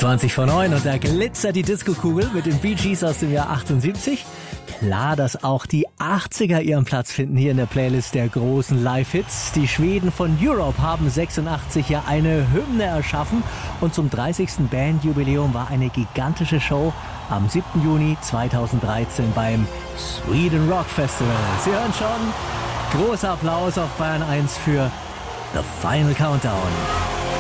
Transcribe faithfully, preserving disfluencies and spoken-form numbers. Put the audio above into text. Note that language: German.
zwanzig vor neun und da glitzert die Disco-Kugel mit den Bee Gees aus dem Jahr achtundsiebzig. Klar, dass auch die achtziger ihren Platz finden hier in der Playlist der großen Live-Hits. Die Schweden von Europe haben sechsundachtzig ja eine Hymne erschaffen und zum dreißigsten Bandjubiläum war eine gigantische Show am siebten Juni zweitausenddreizehn beim Sweden Rock Festival. Sie hören schon, großer Applaus auf Bayern eins für The Final Countdown.